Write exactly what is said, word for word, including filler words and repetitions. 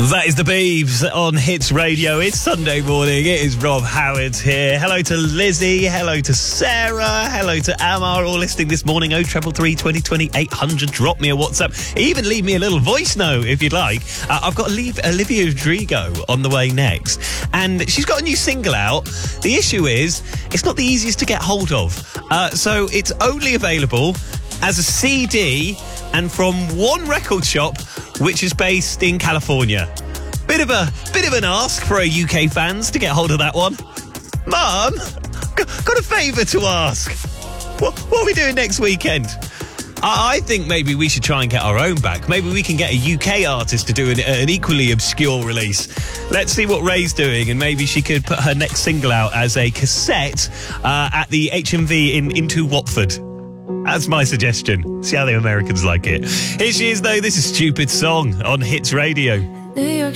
That is the Beebs on Hits Radio. It's Sunday morning. It is Rob Howard here. Hello to Lizzie. Hello to Sarah. Hello to Amar, all listening this morning. oh three three, twenty twenty, eight hundred. Drop me a WhatsApp. Even leave me a little voice note if you'd like. Uh, I've got Olivia Rodrigo on the way next. And she's got a new single out. The issue is, it's not the easiest to get hold of. Uh, so it's only available as a C D and from one record shop which is based in California. Bit of a bit of an ask for our U K fans to get hold of that one. Mum, got a favour to ask. What, what are we doing next weekend? I, I think maybe we should try and get our own back. Maybe we can get a U K artist to do an, an equally obscure release. Let's see what Ray's doing, and maybe she could put her next single out as a cassette uh, at the H M V in Into Watford. That's my suggestion. See how the Americans like it. Here she is, though. This is Stupid Song on Hits Radio. New York